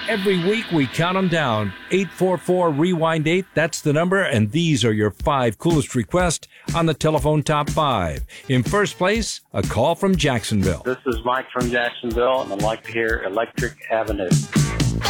Every week we count them down. 844-REWIND-8, that's the number, and these are your 5 coolest requests on the telephone top 5. In first place, a call from Jacksonville. This is Mike from Jacksonville, and I'd like to hear Electric Avenue.